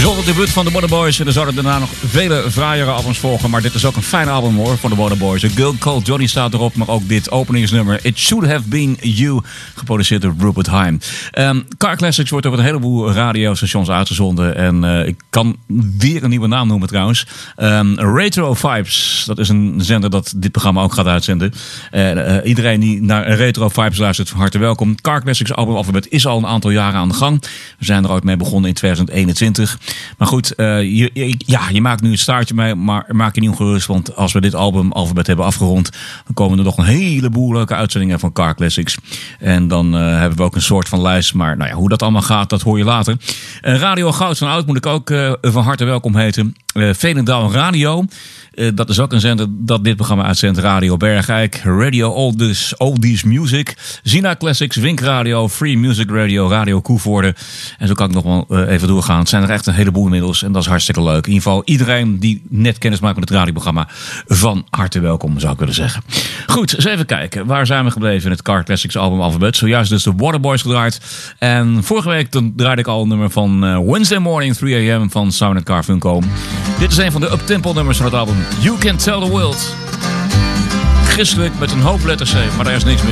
Bijzonder debuut van de Waterboys. En er zouden daarna nog vele fraaiere albums volgen. Maar dit is ook een fijn album hoor, van de Waterboys. A Girl Called Johnny staat erop. Maar ook dit openingsnummer, It Should Have Been You. Geproduceerd door Rupert Haim. Car Classics wordt over een heleboel radiostations uitgezonden. En ik kan weer een nieuwe naam noemen trouwens. Retro Vibes. Dat is een zender dat dit programma ook gaat uitzenden. Iedereen die naar Retro Vibes luistert, van harte welkom. Car Classics album Alphabet is al een aantal jaren aan de gang. We zijn er ooit mee begonnen in 2021. Maar goed, je maakt nu het staartje mee, maar maak je niet ongerust. Want als we dit album Alphabet hebben afgerond, dan komen er nog een heleboel leuke uitzendingen van Car Classics. En dan hebben we ook een soort van lijst. Maar nou ja, hoe dat allemaal gaat, dat hoor je later. Radio Goud van Oud moet ik ook van harte welkom heten. Veenendaal Radio. Dat is ook een zender dat dit programma uitzendt. Radio Bergijk, Radio Oldies Music, Zina Classics, Wink Radio, Free Music Radio, Radio Koevoorde. En zo kan ik nog wel even doorgaan. Het zijn er echt een heleboel inmiddels en dat is hartstikke leuk. In ieder geval iedereen die net kennis maakt met het radioprogramma, van harte welkom zou ik willen zeggen. Goed, eens even kijken. Waar zijn we gebleven in het Car Classics album Alphabet? Zojuist dus de Waterboys gedraaid. En vorige week dan draaide ik al een nummer van Wednesday Morning 3 AM van Simon & Garfunkel. Dit is een van de uptempo nummers van het album You Can Tell the World. Christelijk met een hoop letters C, maar daar is niks meer.